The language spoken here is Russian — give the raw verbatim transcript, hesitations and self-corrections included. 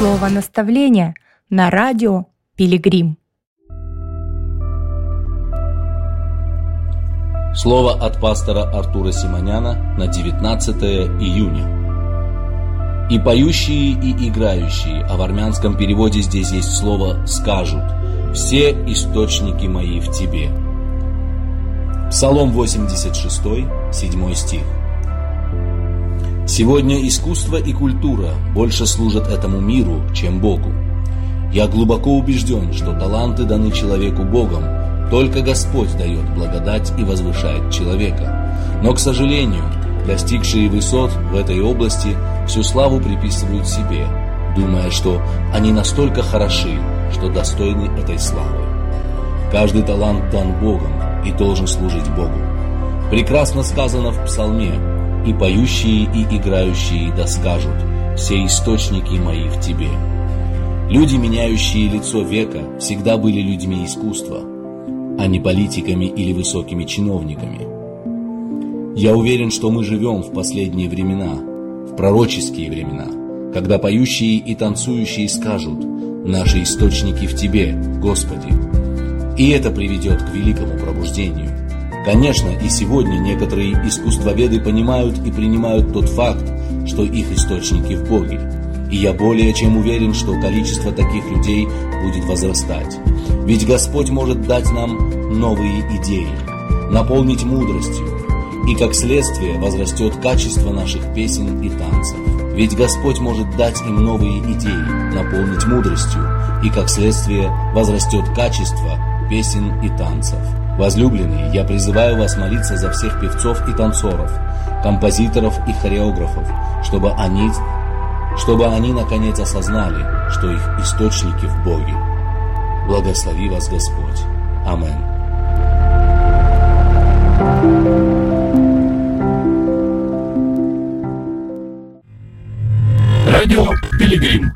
Слово наставления на радио Пилигрим. Слово от пастора Артура Симоняна на девятнадцатое июня. «И поющие, и играющие», а в армянском переводе здесь есть слово «скажут», «все источники мои в тебе». Псалом восемьдесят шесть, седьмой стих. «Сегодня искусство и культура больше служат этому миру, чем Богу. Я глубоко убежден, что таланты даны человеку Богом. Только Господь дает благодать и возвышает человека. Но, к сожалению, достигшие высот в этой области всю славу приписывают себе, думая, что они настолько хороши, что достойны этой славы. Каждый талант дан Богом и должен служить Богу. Прекрасно сказано в Псалме: «И поющие, и играющие да скажут: все источники мои в тебе». Люди, меняющие лицо века, всегда были людьми искусства, а не политиками или высокими чиновниками. Я уверен, что мы живем в последние времена, в пророческие времена, когда поющие и танцующие скажут: «Наши источники в Тебе, Господи». И это приведет к великому пробуждению. Конечно, и сегодня некоторые искусствоведы понимают и принимают тот факт, что их источники в Боге. И я более чем уверен, что количество таких людей будет возрастать. Ведь Господь может дать нам новые идеи, наполнить мудростью, и как следствие возрастет качество наших песен и танцев. Ведь Господь может дать им новые идеи, наполнить мудростью, и как следствие возрастет качество песен и танцев. Возлюбленные, я призываю вас молиться за всех певцов и танцоров, композиторов и хореографов, чтобы они, чтобы они наконец осознали, что их источники в Боге. Благослови вас Господь. Аминь. Радио Пилигрим.